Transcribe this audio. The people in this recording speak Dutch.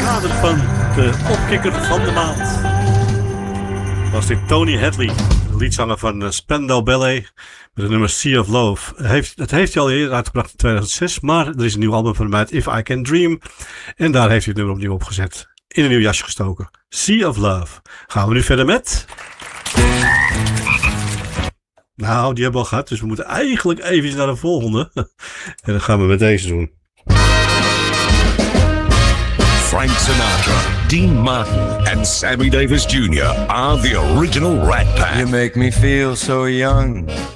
kader van de opkikker van de maand was dit Tony Hadley, de liedzanger van Spandau Ballet, met het nummer Sea of Love. Het heeft hij al eerder uitgebracht in 2006, maar er is een nieuw album van hem uit, If I Can Dream. En daar heeft hij het nummer opnieuw opgezet, in een nieuw jasje gestoken. Sea of Love. Gaan we nu verder met... Nou, die hebben we al gehad, dus we moeten eigenlijk even naar de volgende. En dan gaan we met deze doen. Frank Sinatra, Dean Martin, and Sammy Davis Jr. are the original Rat Pack. You make me feel so young.